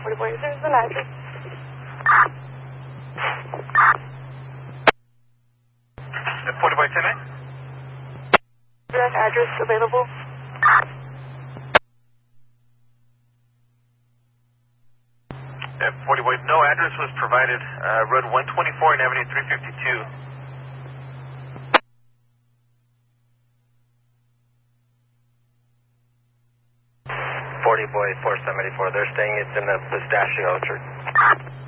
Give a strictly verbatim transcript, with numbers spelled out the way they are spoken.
forty boy, is there an address? forty boy, ten, Is there an address available? forty boy, no address was provided. Uh, road one twenty-four and Avenue three fifty-two. forty boy, four seventy-four. They're saying it's in the pistachio orchard.